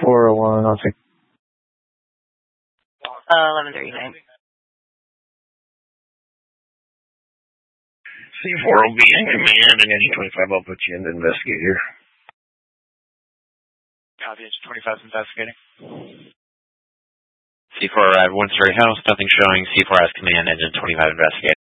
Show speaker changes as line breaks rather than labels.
401, I'll take
1139.
C4 will be in command, and Engine 25, I'll put you in to investigate here.
Copy, Engine 25 is investigating.
C4 arrived, 1-story house, nothing showing. C4 has command, Engine 25 investigating.